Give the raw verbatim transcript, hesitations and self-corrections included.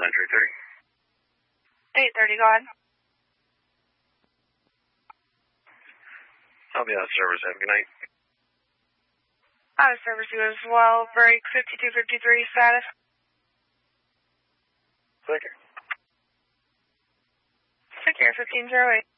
Century thirty. eight thirty, go ahead. I'll be out of service. Have a good night. Out of service you as well. Break fifty-two fifty-three status. Secure. Secure fifteen oh eight.